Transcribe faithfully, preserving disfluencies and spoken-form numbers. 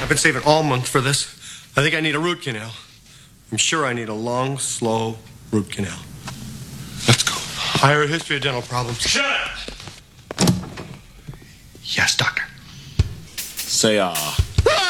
I've been saving all month for this. I think I need a root canal. I'm sure I need a long, slow root canal. Let's go. I have a history of dental problems. Shut up! Yes, doctor. Say, uh...